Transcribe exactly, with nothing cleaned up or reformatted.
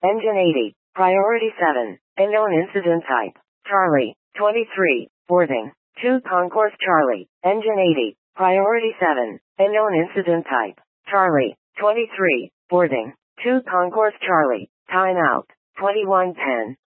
Engine eighty. Priority seven. Unknown incident type. Charlie. twenty-three. Boarding. two Concourse Charlie. Engine eighty. Priority seven. Unknown incident type. Charlie. twenty-three. Boarding. two Concourse Charlie. Time out. twenty-one ten.